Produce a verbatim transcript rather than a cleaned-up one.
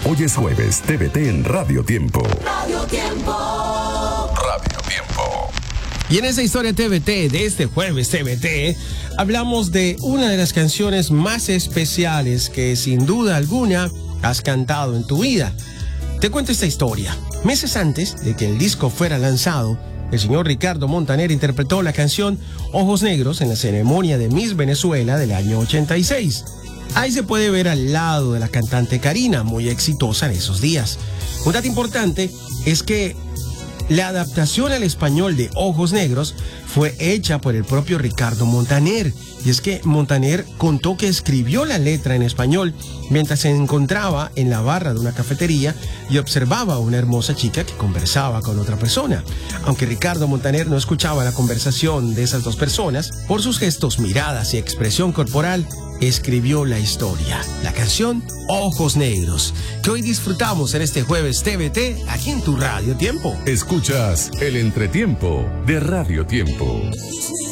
Hoy es jueves, T V T en Radio Tiempo. Radio Tiempo. Radio Tiempo. Y en esa historia T V T de este jueves T V T, hablamos de una de las canciones más especiales que sin duda alguna has cantado en tu vida. Te cuento esta historia. Meses antes de que el disco fuera lanzado, el señor Ricardo Montaner interpretó la canción Ojos Negros en la ceremonia de Miss Venezuela del año ochenta y seis. Ahí se puede ver al lado de la cantante Karina, muy exitosa en esos días. Un dato importante es que la adaptación al español de Ojos Negros fue hecha por el propio Ricardo Montaner. Y es que Montaner contó que escribió la letra en español mientras se encontraba en la barra de una cafetería y observaba a una hermosa chica que conversaba con otra persona. Aunque Ricardo Montaner no escuchaba la conversación de esas dos personas, por sus gestos, miradas y expresión corporal, escribió la historia, la canción Ojos Negros, que hoy disfrutamos en este jueves T V T aquí en tu Radio Tiempo. Escuchas el entretiempo de Radio Tiempo.